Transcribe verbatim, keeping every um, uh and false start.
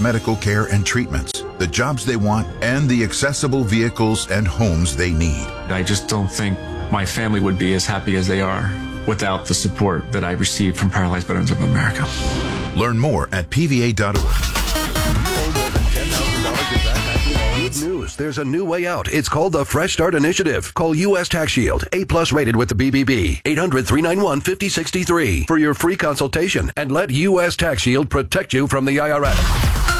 medical care and treatments, the jobs they want, and the accessible vehicles and homes they need. I just don't think my family would be as happy as they are without the support that I received from Paralyzed Veterans of America. Learn more at P V A dot org. Good news. There's a new way out. It's called the Fresh Start Initiative. Call U S Tax Shield, A plus rated with the B B B. eight hundred, three nine one, five oh six three for your free consultation and let U S Tax Shield protect you from the I R S.